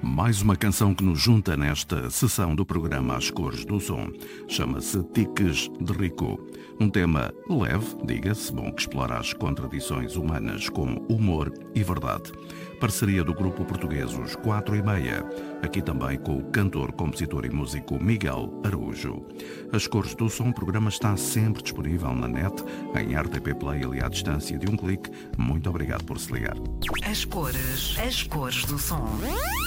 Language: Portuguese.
Mais uma canção que nos junta nesta sessão do programa As Cores do Som. Chama-se Tiques de Rico. Um tema leve, diga-se, bom, que explora as contradições humanas como humor e verdade. Parceria do grupo português Os 4 e Meia, aqui também com o cantor, compositor e músico Miguel Araújo. As Cores do Som, o programa está sempre disponível na net, em RTP Play, ali à distância de um clique. Muito obrigado por se ligar. As cores do som.